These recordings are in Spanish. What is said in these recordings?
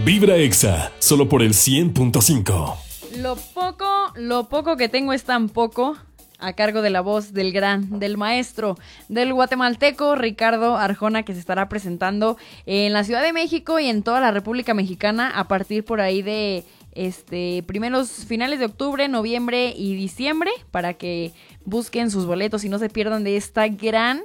Vibra Exa, solo por el 100.5. Lo poco que tengo es tan poco, a cargo de la voz del maestro, del guatemalteco Ricardo Arjona, que se estará presentando en la Ciudad de México y en toda la República Mexicana a partir por ahí de finales de octubre, noviembre y diciembre, para que busquen sus boletos y no se pierdan de esta gran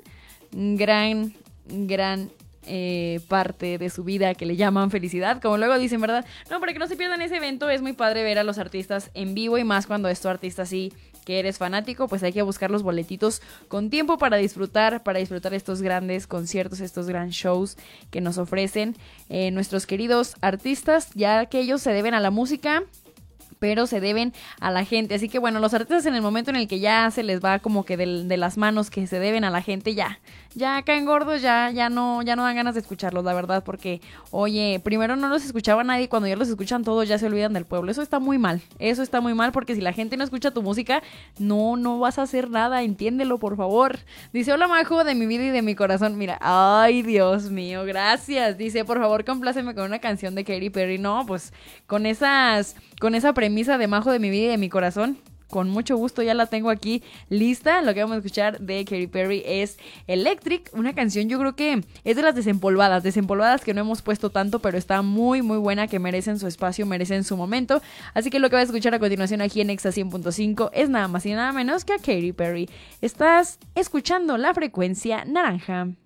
parte de su vida que le llaman felicidad, como luego dicen, ¿verdad? No, para que no se pierdan ese evento, es muy padre ver a los artistas en vivo, y más cuando es tu artista así que eres fanático, pues hay que buscar los boletitos con tiempo para disfrutar estos grandes conciertos, estos gran shows que nos ofrecen nuestros queridos artistas, ya que ellos se deben a la música, pero se deben a la gente. Así que bueno, los artistas, en el momento en el que ya se les va como que de las manos, que se deben a la gente, ya caen gordos, ya no dan ganas de escucharlos, la verdad, porque oye, primero no los escuchaba nadie, cuando ya los escuchan todos ya se olvidan del pueblo. Eso está muy mal, porque si la gente no escucha tu música, no vas a hacer nada, entiéndelo, por favor. Dice: hola Majo, de mi vida y de mi corazón. Mira, ay, Dios mío, gracias. Dice: por favor, compláceme con una canción de Katy Perry. No, pues con esa premisa de Majo, de mi vida y de mi corazón, con mucho gusto ya la tengo aquí lista. Lo que vamos a escuchar de Katy Perry es Electric, una canción, yo creo que es de las desempolvadas que no hemos puesto tanto, pero está muy muy buena, que merecen su espacio, merecen su momento. Así que lo que vas a escuchar a continuación aquí en Exa 100.5 es nada más y nada menos que a Katy Perry. Estás escuchando La Frecuencia Naranja.